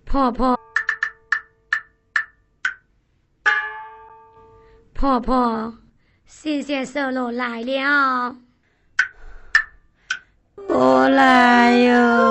婆婆，婆婆，新鲜瘦肉来了。 我来哟。